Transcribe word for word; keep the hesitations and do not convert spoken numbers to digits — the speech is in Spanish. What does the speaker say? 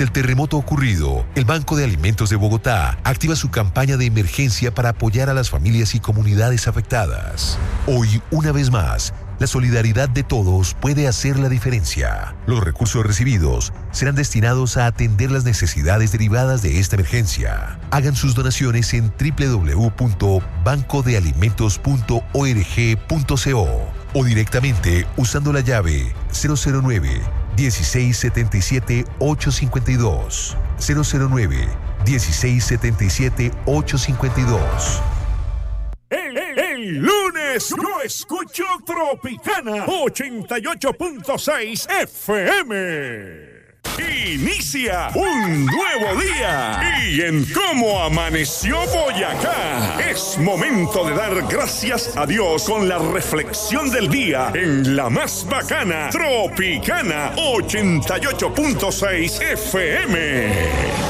Ante el terremoto ocurrido, el Banco de Alimentos de Bogotá activa su campaña de emergencia para apoyar a las familias y comunidades afectadas. Hoy, una vez más, la solidaridad de todos puede hacer la diferencia. Los recursos recibidos serán destinados a atender las necesidades derivadas de esta emergencia. Hagan sus donaciones en doble u doble u doble u punto banco de alimentos punto org punto co o directamente usando la llave cero cero nueve, dieciséis setenta y siete, ochocientos cincuenta y dos. cero cero nueve, dieciséis setenta y siete, ochocientos cincuenta y dos. El, el, el lunes lo escucho Tropicana ochenta y ocho punto seis F M. Inicia un nuevo día y en Cómo Amaneció Boyacá es momento de dar gracias a Dios con la reflexión del día en la más bacana Tropicana ochenta y ocho punto seis F M.